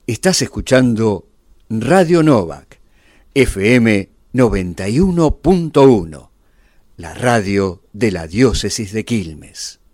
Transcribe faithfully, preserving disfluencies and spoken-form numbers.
Estás escuchando Radio Novak, F M noventa y uno punto uno, la radio de la diócesis de Quilmes.